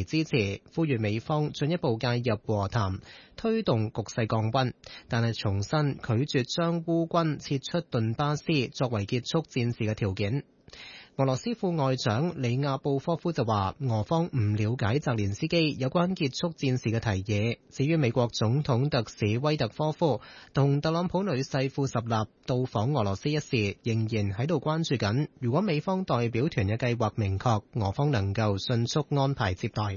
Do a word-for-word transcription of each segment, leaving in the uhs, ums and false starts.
嚟支持，呼籲美方進一步介入和談，推動局勢降溫，但係重申拒絕將烏軍撤出頓巴斯作為結束戰事嘅條件。俄羅斯副外長里亞布科夫就話，俄方唔了解澤連斯基有關結束戰事嘅提議。至於美國總統特使威特科夫同特朗普女婿庫什納到訪俄羅斯一事，仍然喺度關注緊。如果美方代表團嘅計劃明確，俄方能夠迅速安排接待。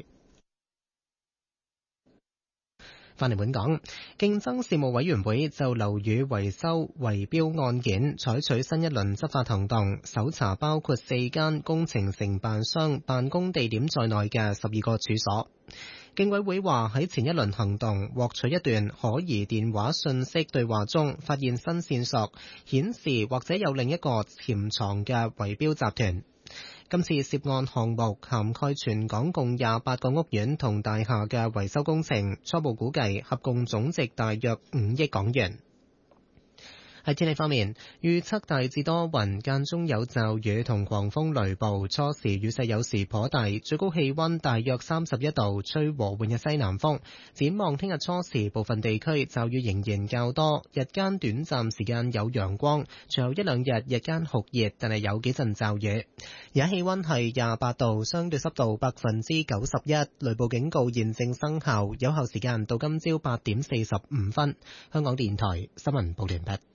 翻嚟本港，競爭事務委員會就樓宇維修圍標案件採取新一輪執法行動，搜查包括四間工程承辦商辦公地點在內嘅十二個處所。競委會話喺前一輪行動獲取一段可疑電話訊息對話中，發現新線索，顯示或者有另一個潛藏嘅圍標集團。今次涉案項目涵蓋全港共廿八個屋苑同大廈嘅維修工程，初步估計合共總值大約五億港元。喺天氣方面，預測大致多雲，間中有驟雨同狂風雷暴，初時雨勢有時頗大，最高氣溫大約三十一度，吹和緩嘅西南風。展望聽日初時，部分地區驟雨仍然較多，日間短暫時間有陽光，隨後一兩日日間酷熱，但係有幾陣驟雨。而家氣溫係廿八度，相對濕度百分之九十一，雷暴警告現正生效，有效時間到今朝八點四十五分。香港電台新聞報完畢。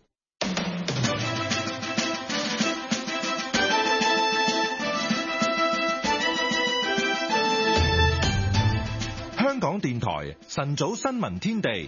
香港電台晨早新聞天地，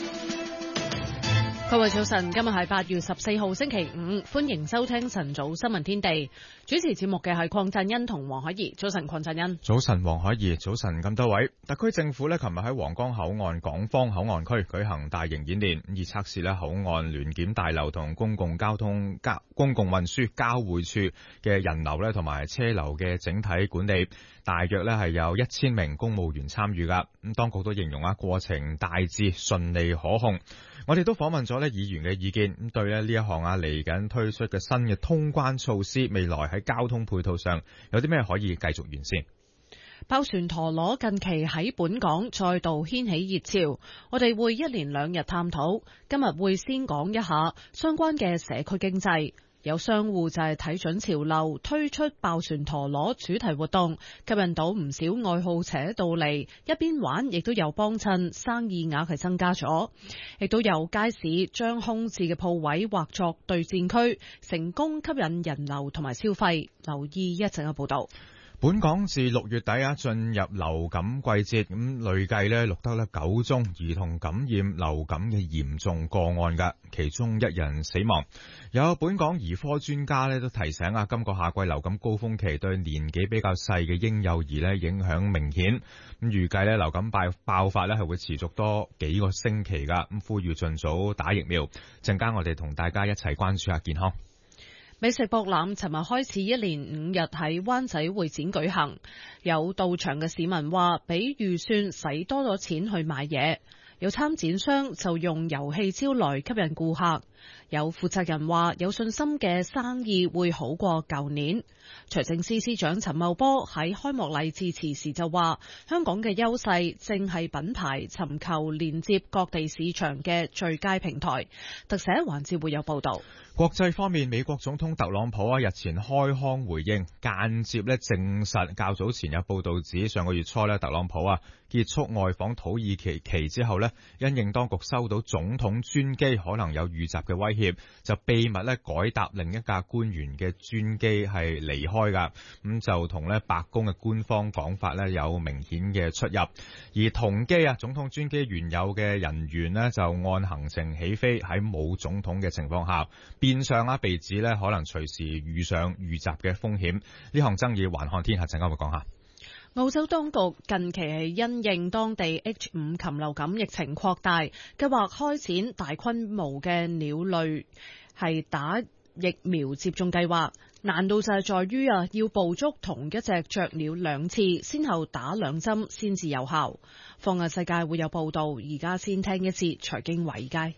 各位早晨，今日係八月十四號星期五，歡迎收聽晨早新聞天地。主持節目嘅係鄺振欣同黃海怡。早晨，鄺振欣。 早晨，黃海怡。早晨，咁多位。特區政府呢，琴日喺皇崗口岸港方口岸區舉行大型演練，以測試呢口岸聯檢大樓同公共交通交公共運輸交匯處嘅人流呢同埋車流嘅整體管理。大約呢係有一千名公務員參與噶，咁當局都形容啊過程大致順利可控。我哋都訪問咗呢議員嘅意見，咁對呢呢一項啊嚟緊推出嘅新嘅通關措施，未來喺交通配套上有啲咩可以繼續完善？ 爆旋陀螺近期喺本港再度掀起熱潮，我哋會一連兩日探討。今日會先講一下相關嘅社區經濟。有商戶就係睇準潮流，推出爆旋陀螺主題活動，吸引到唔少愛好者到嚟，一邊玩亦都有幫襯，生意額係增加咗。亦都有街市將空置嘅鋪位劃作對戰區，成功吸引人流同埋消費。留意一陣嘅報道。 本港自六月底啊進入流感季節，咁累計咧錄得咧九宗兒童感染流感嘅嚴重個案噶，其中一人死亡。有本港兒科專家咧都提醒啊，今個夏季流感高峰期對年紀比較細嘅嬰幼兒咧影響明顯。咁預計咧流感爆爆發咧係會持續多幾個星期噶，咁呼籲盡早打疫苗。陣間我哋同大家一齊關注下健康。 美食博覽尋日開始一連五日喺灣仔會展舉行，有到場嘅市民話比預算使多咗錢去買嘢，有參展商就用遊戲招來吸引顧客，有負責人話有信心嘅生意會好過舊年。財政司司長陳茂波喺開幕禮致辭時就話，香港嘅優勢正係品牌尋求連接各地市場嘅最佳平台。特寫環節會有報道。 國際方面，美國總統特朗普啊日前開腔回應，間接咧證實較早前有報道指上個月初咧特朗普啊結束外訪土耳其期之後咧，因應當局收到總統專機可能有遇襲嘅威脅，就秘密咧改搭另一架官員嘅專機係離開噶，咁就同咧白宮嘅官方講法咧有明顯嘅出入。而同機啊總統專機原有嘅人員咧就按行程起飛，喺冇總統嘅情況下，變相啊被指咧可能隨時遇上遇襲嘅風險。呢項爭議環看天下，陣間會講下。 澳洲當局近期係因應當地 H 五 禽流感疫情擴大，計劃開展大規模嘅鳥類係打疫苗接種計劃。難度就係在於啊，要捕捉同一隻雀鳥兩次，先後打兩針先至有效。放眼世界會有報道，而家先聽一次財經華爾街。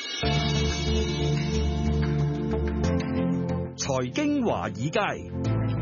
財經華爾街，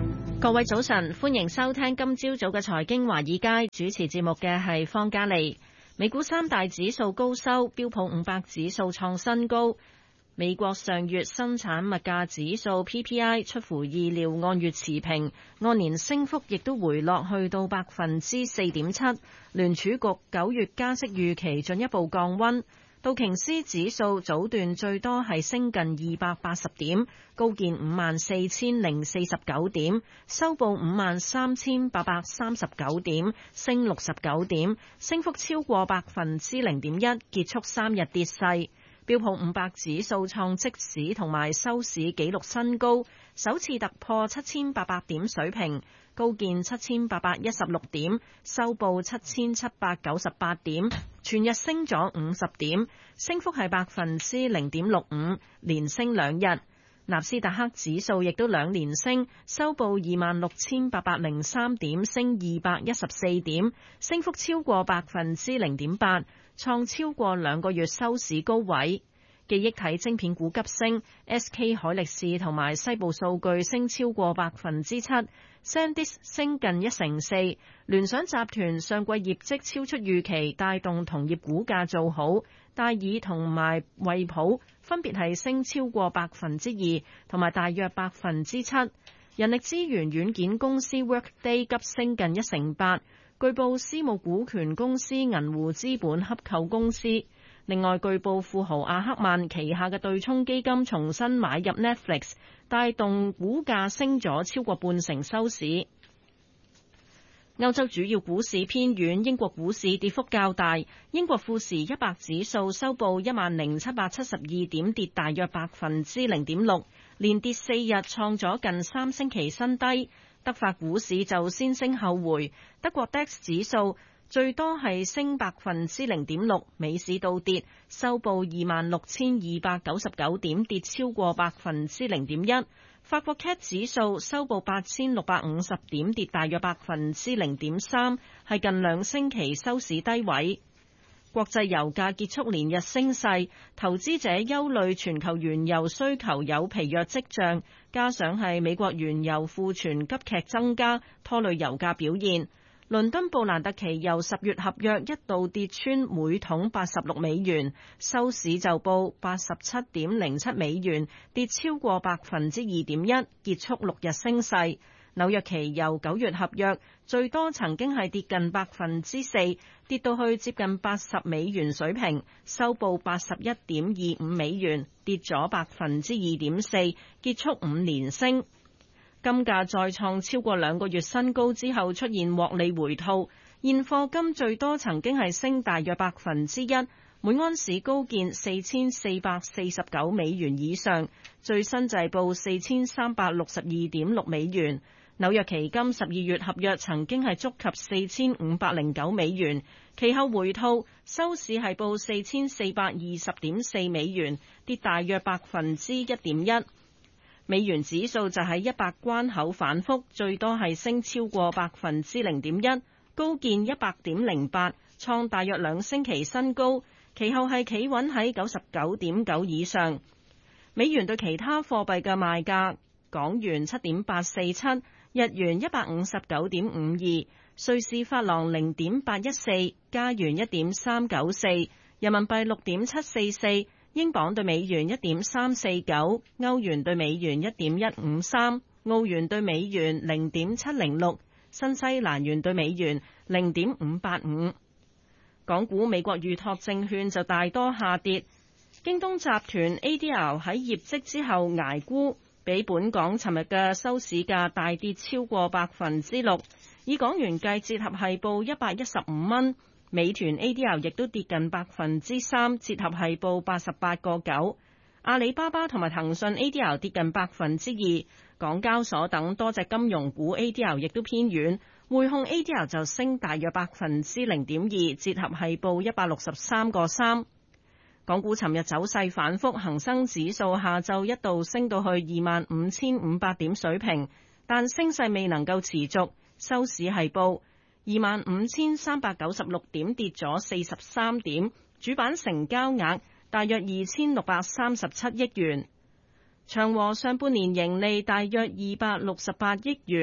各位早晨，歡迎收聽今朝早嘅財經華爾街，主持節目嘅係方嘉利。美股三大指數高收，標普五百指數創新高。美國上月生產物價指數 P P I 出乎意料按月持平，按年升幅亦都回落去到百分之四點七。聯儲局九月加息預期進一步降溫。道瓊斯指數早段最多係升近二百八十點，高見五萬四千零四十九點，收報五萬三千八百三十九點，升六十九點，升幅超過百分之零點一，結束三日跌勢。標普五百指數創即市同埋收市紀錄新高，首次突破七千八百點水平，高見七千八百一十六點，收報七千七百九十八點，全日升咗五十點，升幅係百分之零點六五，連升兩日。納斯達克指數亦都兩連升，收報二萬六千八百零三點，升二百一十四點，升幅超過百分之零點八，創超過兩個月收市高位。記憶體晶片股急升 ，S K 海力士同埋西部數據升超過百分之七 ，SanDisk 升近一成四。聯想集團上季業績超出預期，帶動同業股價做好。戴爾同埋惠普分別係升超過百分之二，同埋大約百分之七。人力資源軟件公司 Workday 急升近一成八，據報私募股權公司銀湖資本洽購公司。另外，據報富豪阿克曼旗下嘅對沖基金重新買入 Netflix， 帶動股價升咗超過半成收市。歐洲主要股市偏軟，英國股市跌幅較大。英國富時一百指數收報一萬零七百七十二點，跌大約百分之零點六，連跌四日，創咗近三星期新低。德法股市就先升後回，德國 D A X 指數最多係升百分之零點六，美市倒跌，收報二萬六千二百九十九點，跌超過百分之零點一。法國 C A C 指數收報八千六百五十點，跌大約百分之零點三，係近兩星期收市低位。國際油價結束連日升勢，投資者憂慮全球原油需求有疲弱跡象，加上係美國原油庫存急劇增加，拖累油價表現。倫敦布蘭特期油十月合約一度跌穿每桶八十六美元，收市就報八十七點零七美元，跌超過百分之二點一，結束六日升勢。紐約期油九月合約最多曾經係跌近百分之四，跌到去接近八十美元水平，收報八十一點二五美元，跌咗百分之二點四，結束五連升。金價再創超過兩個月新高之後出現獲利回吐，現貨金最多曾經係升大約百分之一，每安士高見四千四百四十九美元以上，最新就係報四千三百六十二點六美元。紐約期金十二月合約曾經係觸及四千五百零九美元，其後回吐，收市係報四千四百二十點四美元，跌大約百分之一點一。美元指數就喺一百關口反覆，最多係升超過百分之零點一，高見一百點零八，創大約兩星期新高。其後係企穩喺九十九點九以上。美元對其他貨幣嘅賣價：港元七點八四七，日元一百五十九點五二，瑞士法郎零點八一四，加元一點三九四，人民幣六點七四四。英鎊對美元一點三四九，歐元對美元一點一五三，澳元對美元零點七零六，新西蘭元對美元零點五八五。港股美國預託證券就大多下跌，京東集團 A D R 喺業績之後捱沽，比本港尋日嘅收市價大跌超過百分之六，以港元計折合係報一百一十五蚊。美團 A D R 亦都跌近百分之三，折合係報八十八個九。阿里巴巴同埋騰訊 A D R 跌近百分之二，港交所等多隻金融股 A D R 亦都偏軟，匯控 A D R 就升大約百分之零點二，折合係報一百六十三個三。港股尋日走勢反覆，恒生指數下晝一度升到去二萬五千五百點水平，但升勢未能夠持續，收市係報二萬五千三百九十六點，跌咗四十三點，主板成交額大約二千六百三十七億元。長和上半年盈利大約二百六十八億元，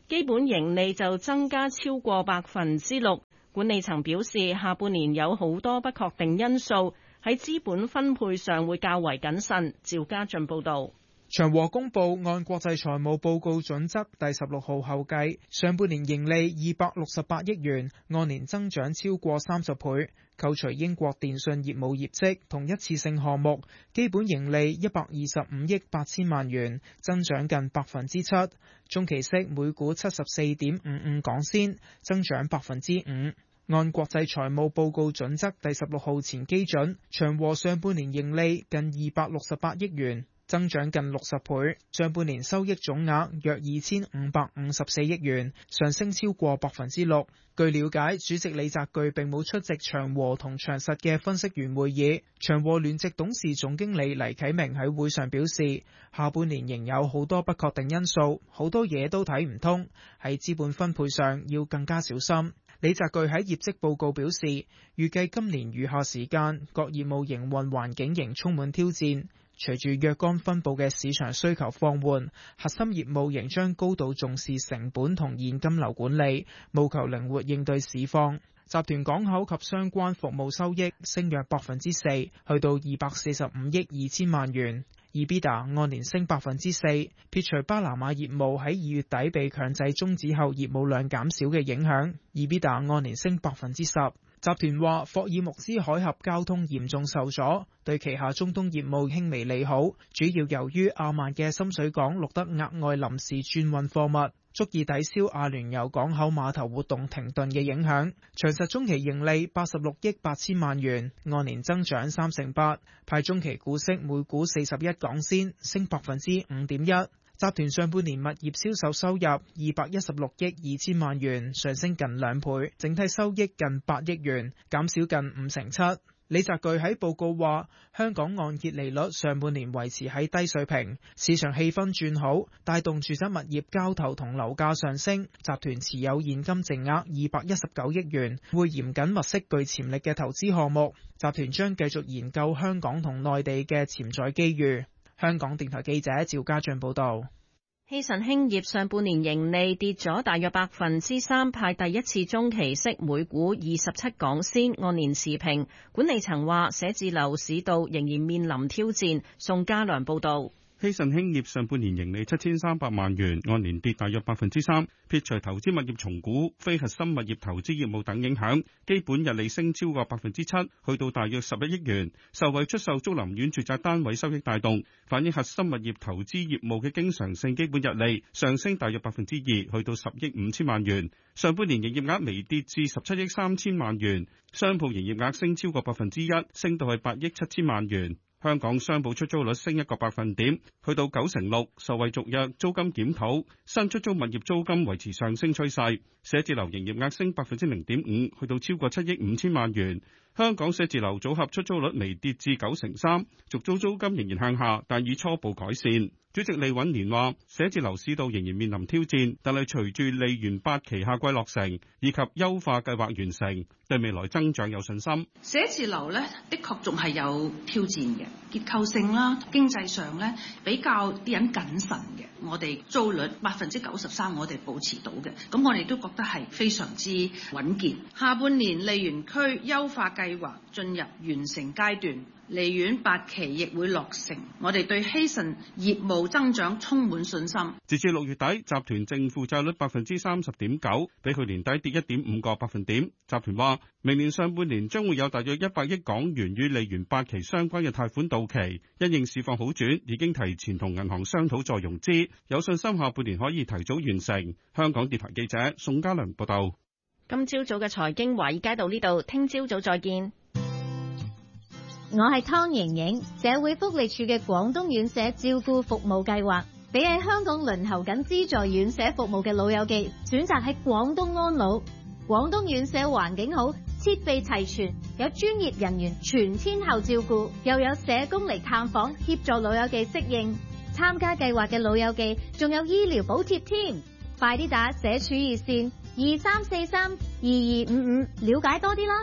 基本盈利就增加超過百分之六。管理層表示，下半年有好多不確定因素，喺資本分配上會較為謹慎。趙家俊報導。 長和公佈按國際財務報告準則第十六號後計，上半年盈利二百六十八億元，按年增長超過三十倍。扣除英國電訊業務業績同一次性項目，基本盈利一百二十五億八千萬元，增長近百分之七。中期息每股七十四點五五港仙，增長百分之五。按國際財務報告準則第十六號前基準，長和上半年盈利近二百六十八億元，增長近六十倍，上半年收益總額約二千五百五十四億元，上升超過百分之六。據了解，主席李澤鉅並冇出席長和同長實嘅分析員會議。長和聯席董事總經理黎啟明喺會上表示，下半年仍有好多不確定因素，好多嘢都睇唔通，喺資本分配上要更加小心。李澤鉅喺業績報告表示，預計今年餘下時間各業務營運環境仍充滿挑戰。隨住若干分佈嘅市場需求放緩，核心業務仍將高度重視成本同現金流管理，務求靈活應對市況。集團港口及相關服務收益升約百分之四，去到二百四十五億二千萬元。EBITDA 按年升百分之四，撇除巴拿馬業務喺二月底被強制終止後業務量減少嘅影響，EBITDA 按年升百分之十。集團話霍爾木茲海峽交通嚴重受阻，對旗下中東業務輕微利好，主要由於亞曼嘅深水港錄得額外臨時轉運貨物，足以抵消阿聯酋港口碼頭活動停頓嘅影響。長實中期盈利八十六億八千萬元，按年增長三成八，派中期股息每股四十一港仙，升百分之五點一。集團上半年物業銷售收入二百一十六億二千萬元，上升近兩倍，整體收益近八億元，減少近五成七。李澤鉅喺報告話，香港按揭利率上半年維持喺低水平，市場氣氛轉好，帶動住宅物業交投同樓價上升。集團持有現金淨額二百一十九億元，會嚴謹物色具潛力嘅投資項目。集團將繼續研究香港同內地嘅潛在機遇。香港電台記者趙家俊報道。 希慎興業上半年盈利跌咗大約百分之三，派第一次中期息每股二十七港仙，按年持平。管理層話寫字樓市道仍然面臨挑戰。宋家良報道。 希慎興業上半年盈利七千三百萬元，按年跌大約百分之三，撇除投資物業重估、非核心物業投資業務等影響，基本日利升超過百分之七，去到大約十一億元，受惠出售竹林苑住宅單位收益帶動，反映核心物業投資業務嘅經常性基本日利上升大約百分之二，去到十億五千萬元。上半年營業額微跌至十七億三千萬元，商鋪營業額升超過百分之一，升到係八億七千萬元。香港商鋪出租率升一個百分點，去到九成六，受惠續約、租金檢討，新出租物業租金維持上升趨勢。寫字樓營業額升百分之零點五，去到超過七億五千萬元。香港寫字樓組合出租率微跌至九成三，續租租金仍然向下，但已初步改善。主席李允年話：寫字樓市道仍然面臨挑戰，但係隨住利園八期夏季落成以及優化計劃完成，對未來增長有信心。 寫字樓呢，的確仲係有挑戰嘅，結構性啦、經濟上呢，比較啲人謹慎嘅。我哋租率百分之九十三，我哋保持到嘅，咁我哋都覺得係非常之穩健。下半年利園區優化計劃進入完成階段。利園八期亦會落成，我哋對希慎業務增長充滿信心。 截至六月底，集團淨負債率百分之三十點九，比去年底跌一點五個百分點。集團話，明年上半年將會有大約一百億港元與利園八期相關嘅貸款到期，因應市況好轉，已經提前同銀行商討再融資，有信心下半年可以提早完成。香港電台記者宋家良報道。 今朝早嘅財經華爾街到呢度，聽朝早再見。 我係湯瑩瑩，社會福利署嘅廣東院舍照顧服務計劃，俾喺香港輪候緊資助院舍服務嘅老友記選擇喺廣東安老。廣東院舍環境好，設備齊全，有專業人員全天候照顧，又有社工嚟探訪協助老友記適應。參加計劃嘅老友記仲有醫療補貼添，快啲打社署熱線二三四三二二五五了解多啲啦。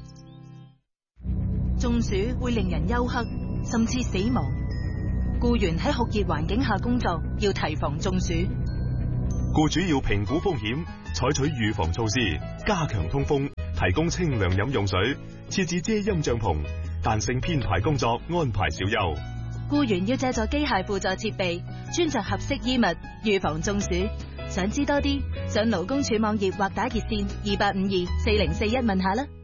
中暑會令人休克，甚至死亡。僱員喺酷熱環境下工作，要提防中暑。 僱主要評估風險，採取預防措施，加強通風，提供清涼飲用水，設置遮陰帳篷，彈性編排工作，安排小休。 僱員要借助機械輔助設備，穿着合適衣物，預防中暑。想知多啲，上勞工處網頁或打熱線二八五二四零四一問下啦。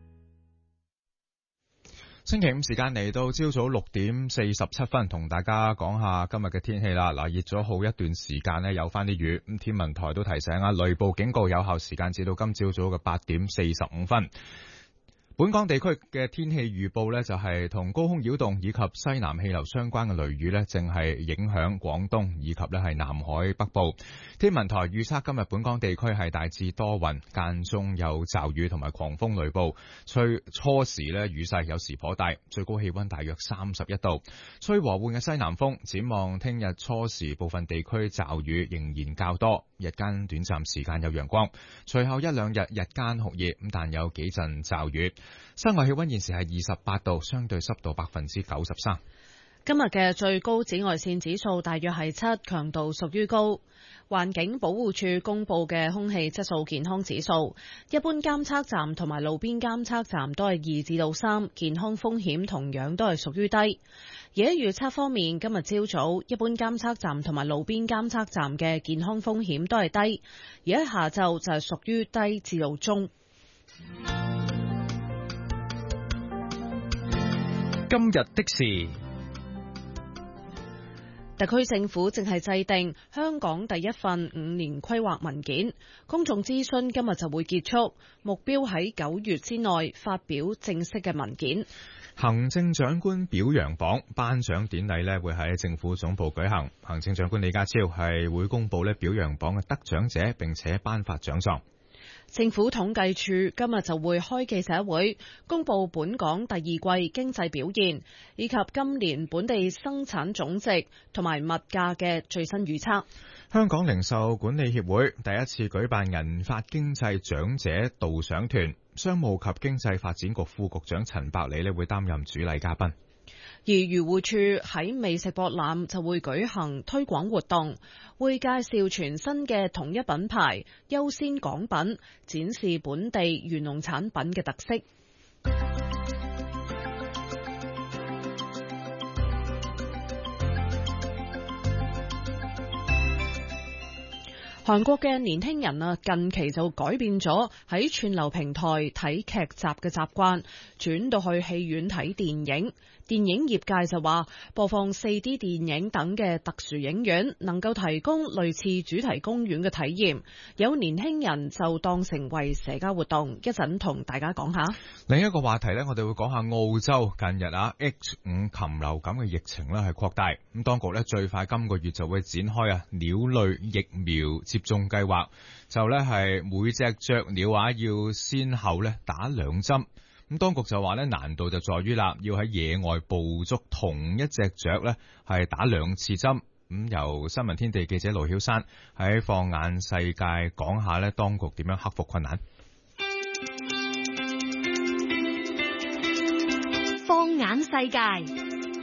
星期五時間嚟到朝早六點四十七分，同大家講下今日嘅天氣啦。嗱，熱咗好一段時間呢，有翻啲雨。咁天文台都提醒啊，雷暴警告有效時間至到今朝早嘅八點四十五分。本港地區嘅天氣預報呢，就係同高空擾動以及西南氣流相關嘅雷雨呢，正係影響廣東以及呢係南海北部。天文台預測今日本港地區係大致多雲，間中有驟雨同埋狂風雷暴，吹初時呢雨勢有時頗大，最高氣溫大約三十一度，吹和緩嘅西南風。展望聽日初時部分地區驟雨仍然較多，日間短暫時間有陽光，隨後一兩日日間酷熱，咁但有幾陣驟雨。室外氣溫現時係二十八度，相對濕度百分之九十三。 今日嘅最高紫外線指數大約係七，強度屬於高。環境保護署公布嘅空氣質素健康指數，一般監測站同埋路邊監測站都係二至到三，健康風險同樣都係屬於低。而喺預測方面，今日朝早一般監測站同埋路邊監測站嘅健康風險都係低，而喺下晝就係屬於低至到中。 今日的事， 特區政府正係制定香港第一份五年規劃文件，公眾諮詢今日就會結束，目標喺九月之內發表正式嘅文件。 行政長官表揚榜頒獎典禮呢會喺政府總部舉行，行政長官李家超係會公布呢表揚榜嘅得獎者，並且頒發獎狀。 政府統計處今日就會開記者會，公布本港第二季經濟表現，以及今年本地生產總值同埋物價嘅最新預測。 香港零售管理協會第一次舉辦銀髮經濟長者導賞團，商務及經濟發展局副局長陳百里呢會擔任主禮嘉賓。 而漁護處喺美食博覽就會舉行推廣活動，會介紹全新嘅統一品牌優先港品，展示本地漁農產品嘅特色。韓國嘅年輕人啊，近期就改變咗喺串流平台睇劇集嘅習慣，轉到去戲院睇電影。電影業界就話，播放 四 D 電影等嘅特殊影院能夠提供類似主題公園嘅體驗，有年輕人就當成為社交活動。一陣同大家講下。 另一個話題呢，我哋會講下澳洲近日啊 H 五 禽流感嘅疫情呢係擴大，咁當局呢最快今個月就會展開啊鳥類疫苗接種計劃，就呢係每隻雀鳥啊要先後呢打兩針。咁當局就話咧，難度就在於啦，要喺野外捕捉同一隻雀咧，係打兩次針。咁由新聞天地記者盧曉珊喺放眼世界講下咧，當局點樣克服困難。 放眼世界。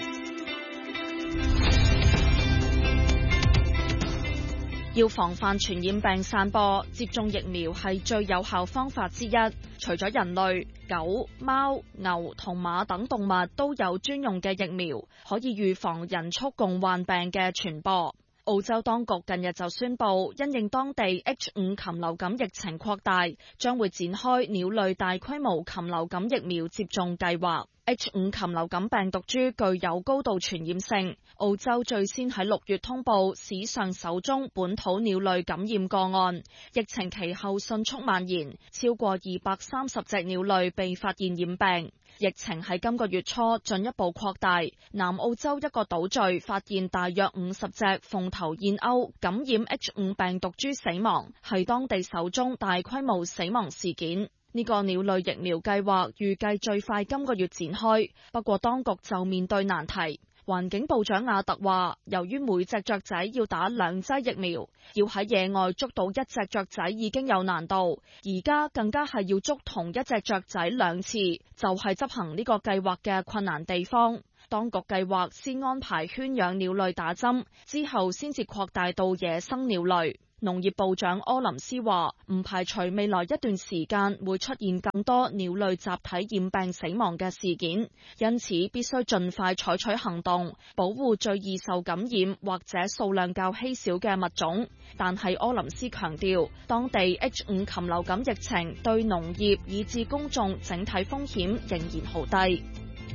要防範傳染病散播，接種疫苗係最有效方法之一。除咗人類、狗、貓、牛同馬等動物都有專用嘅疫苗，可以預防人畜共患病嘅傳播。澳洲當局近日就宣布，因應當地 H 五 禽流感疫情擴大，將會展開鳥類大規模禽流感疫苗接種計劃。H 五 禽流感病毒株具有高度傳染性，澳洲最先喺六月通報史上首宗本土鳥類感染個案，疫情其後迅速蔓延，超過二百三十隻鳥類被發現染病。疫情喺今個月初進一步擴大，南澳洲一個島嶼發現大約五十隻鳳頭燕鷗感染 H 五 病毒株死亡，係當地首宗大規模死亡事件。呢個鳥類疫苗計劃預計最快今個月展開，不過當局就面對難題。環境部長亞特話，由於每隻雀仔要打兩劑疫苗，要喺野外捉到一隻雀仔已經有難度，而家更加係要捉同一隻雀仔兩次，就係執行呢個計劃嘅困難地方。當局計劃先安排圈養鳥類打針，之後先至擴大到野生鳥類。 農業部長柯林斯話：唔排除未來一段時間會出現更多鳥類集體染病死亡嘅事件，因此必須盡快採取行動，保護最易受感染或者數量較稀少嘅物種。但係柯林斯強調，當地 H 五禽流感疫情對農業以至公眾整體風險仍然好低。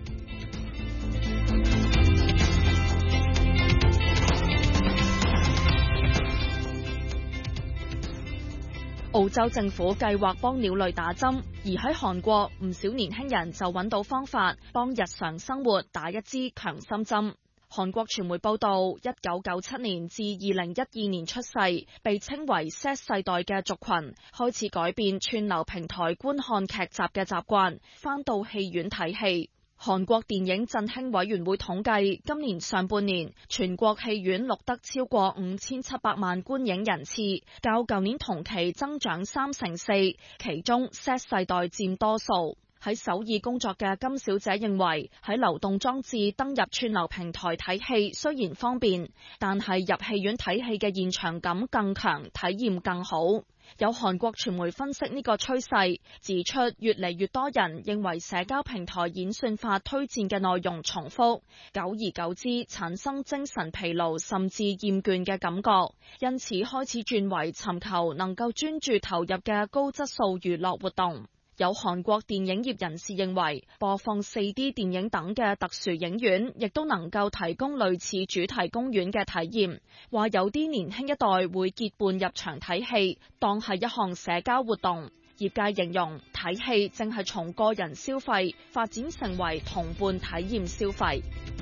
澳洲政府計劃幫鳥類打針，而喺韓國唔少年輕人就揾到方法幫日常生活打一支強心針。韓國傳媒報道，一九九七年至二零一二年出世，被稱為 Z 世代嘅族群開始改變串流平台觀看劇集嘅習慣，返到戲院睇戲。韓國電影振興委員會統計，今年上半年全國戲院錄得超過五千七百萬觀影人次，較舊年同期增長三成四，其中 Z 世代佔多數。喺首爾工作嘅金小姐認為，喺流動裝置登入串流平台睇戲雖然方便，但係入戲院睇戲嘅現場感更強，體驗更好。有韓國傳媒分析呢個趨勢，指出越嚟越多人認為社交平台演算法推薦嘅內容重複，久而久之產生精神疲勞甚至厭倦嘅感覺，因此開始轉為尋求能夠專注投入嘅高質素娛樂活動。有韓國電影業人士認為，播放 四 D 電影等嘅特殊影院，亦都能夠提供類似主題公園嘅體驗。話有啲年輕一代會結伴入場睇戲，當係一項社交活動。業界形容睇戲正係從個人消費發展成為同伴體驗消費。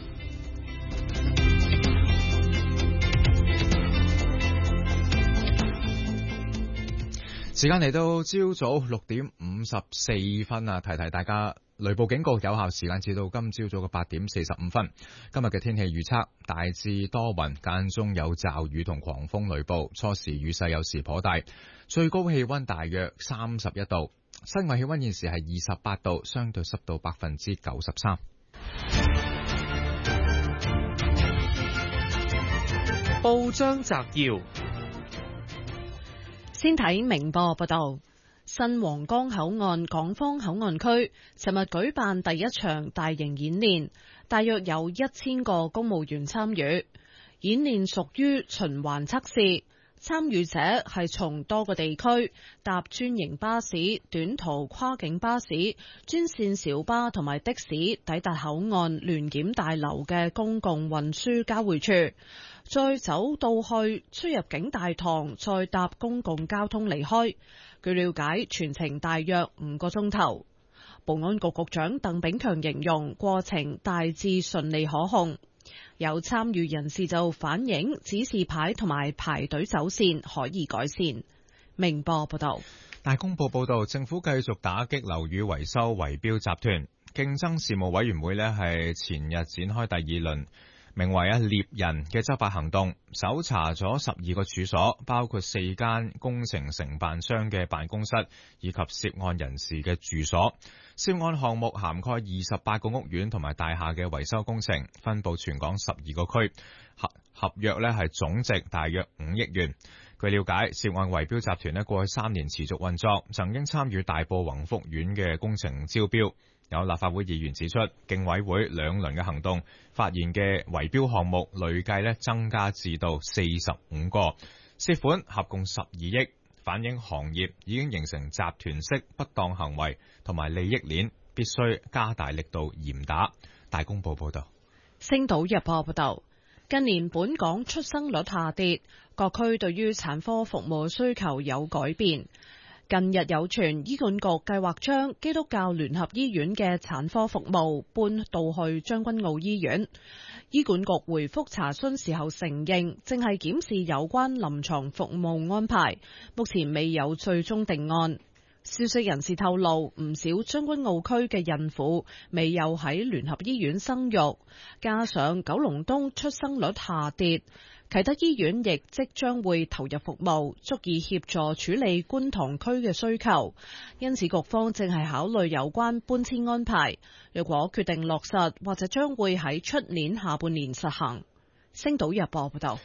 時間嚟到朝早六點五十四分啊，提提大家雷暴警告有效時間至到今朝早嘅八點四十五分。今日嘅天氣預測大致多雲，間中有驟雨同狂風雷暴，初時雨勢有時頗大，最高氣溫大約三十一度，室外氣溫現時係二十八度，相對濕度百分之九十三。 報章摘要。 先睇明報報道，新皇崗口岸港方口岸區尋日舉辦第一場大型演練，大約有一千個公務員參與。演練屬於循環測試，參與者係從多個地區搭專營巴士、短途跨境巴士、專線小巴同埋的士抵達口岸聯檢大樓嘅公共運輸交匯處，再走到去出入境大堂，再搭公共交通離開。據了解，全程大約五個鐘頭。保安局局長鄧炳強形容過程大致順利可控。有參與人士就反映指示牌同埋排隊走線可以改善。明報報道。 大公報報道，政府繼續打擊樓宇維修圍標集團。競爭事務委員會呢係前日展開第二輪名為啊獵人嘅執法行動，搜查咗十二個處所，包括四間工程承辦商嘅辦公室以及涉案人士嘅住所。涉案項目涵蓋二十八個屋苑同埋大廈嘅維修工程，分佈全港十二個區，合合約呢係總值大約五億元。據了解，涉案圍標集團呢過去三年持續運作，曾經參與大埔宏福苑嘅工程招標。有立法會議員指出，競委會兩輪嘅行動發現嘅圍標項目累計呢增加至到四十五個，涉款合共十二億，反映行業已經形成集團式不當行為同埋利益鏈，必須加大力度嚴打。大公報報道。 星島日報報道，近年本港出生率下跌，各區對於產科服務需求有改變。近日有傳醫管局計劃將基督教聯合醫院嘅產科服務搬到去將軍澳醫院。醫管局回覆查詢時候承認，正係檢視有關臨床服務安排，目前未有最終定案。消息人士透露，唔少將軍澳區嘅孕婦未有喺聯合醫院生育，加上九龍東出生率下跌，啟德醫院亦即將會投入服務，足以協助處理觀塘區嘅需求。因此局方正係考慮有關搬遷安排，若果決定落實，或者將會喺出年下半年實行。星島日報報道。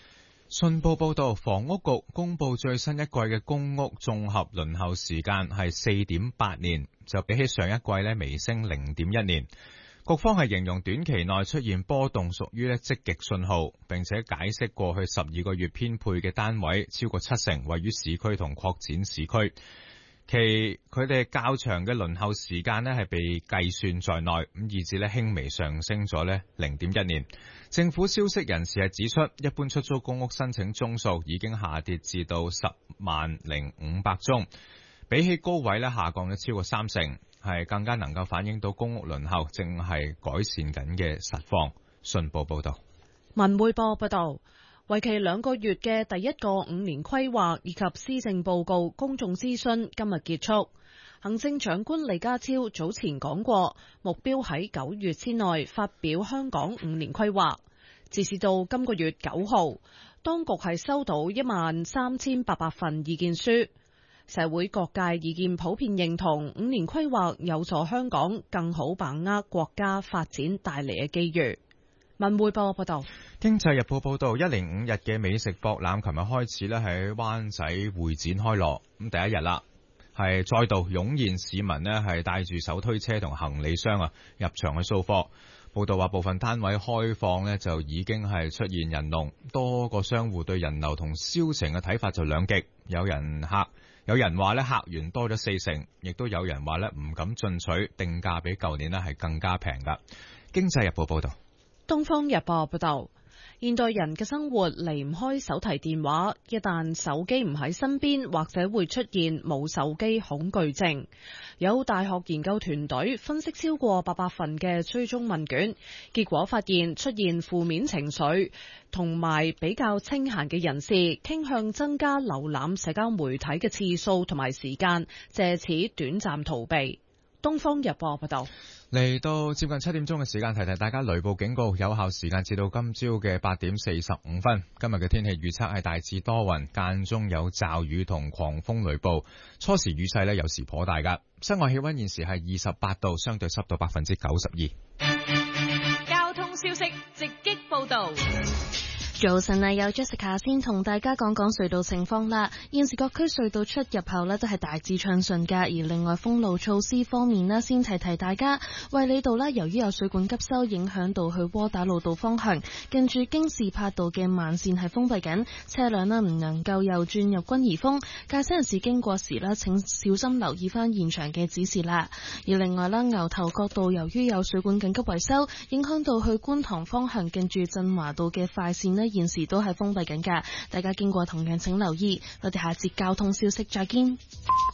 信報報道，房屋局公布最新一季嘅公屋綜合輪候時間係四點八年，就比起上一季咧微升零點一年。局方係形容短期內出現波動屬於咧積極信號，並且解釋過去十二個月編配嘅單位超過七成位於市區同擴展市區，其佢哋較長嘅輪候時間咧係被計算在內，咁以至咧輕微上升咗咧零點一年。政府消息人士係指出，一般出租公屋申請宗數已經下跌至到十萬零五百宗，比起高位咧下降咗超過三成，係更加能夠反映到公屋輪候正係改善緊嘅實況。信報報道。 文匯報報道，為期兩個月嘅第一個五年規劃以及施政報告公眾諮詢今日結束。行政長官李家超早前講過，目標喺九月之內發表香港五年規劃。截至到今個月九號，當局係收到一萬三千八百份意見書，社會各界意見普遍認同五年規劃有助香港更好把握國家發展帶嚟嘅機遇。文匯報報道。 經濟日報報道，一連五日嘅美食博覽琴日開始咧喺灣仔會展開鑼，咁第一日啦，係再度湧現市民呢係帶住手推車同行李箱啊入場去掃貨。報道話部分攤位開放呢就已經係出現人龍，多個商戶對人流同銷情嘅睇法就兩極，有人客有人話呢客源多咗四成，亦都有人話呢唔敢進取，定價比舊年呢係更加平噶。經濟日報報道。 東方日報報道，現代人嘅生活離唔開手提電話，一旦手機唔喺身邊，或者會出現冇手機恐懼症。有大學研究團隊分析超過八百份嘅追蹤問卷，結果發現出現負面情緒同埋比較清閒嘅人士，傾向增加瀏覽社交媒體嘅次數同埋時間，借此短暫逃避。東方日報報道。 嚟到接近七點鐘嘅時間，提提大家雷暴警告有效時間至到今朝嘅八點四十五分。今日嘅天氣預測係大致多雲，間中有驟雨同狂風雷暴，初時雨勢呢有時頗大噶。室外氣溫現時係二十八度，相對濕度百分之九十二。 交通消息直擊報道。 早晨啊，有 Jessica 先同大家講講隧道情況啦。現時各區隧道出入口呢都係大致暢順噶，而另外封路措施方面呢，先提提大家，衛理道呢由於有水管急修，影響到去窩打老道方向，近住京士柏道嘅慢線係封閉緊，車輛呢唔能夠右轉入軍怡峰，駕駛人士經過時呢請小心留意翻現場嘅指示啦。而另外啦，牛頭角道由於有水管緊急維修，影響到去觀塘方向，近住振華道嘅快線呢現時都係封閉緊㗎，大家經過同樣請留意。我哋下節交通消息再見。